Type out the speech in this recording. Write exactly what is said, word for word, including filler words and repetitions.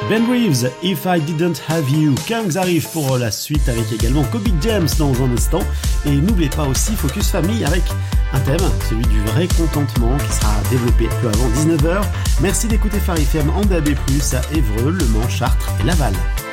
Ben Reeves, If I Didn't Have You. Kungs arrive pour la suite avec également Kobe James dans un instant. Et n'oubliez pas aussi Focus Family avec un thème, celui du vrai contentement qui sera développé peu avant dix-neuf heures. Merci d'écouter Phare F M en D A B plus, à Évreux, Le Mans, Chartres et Laval.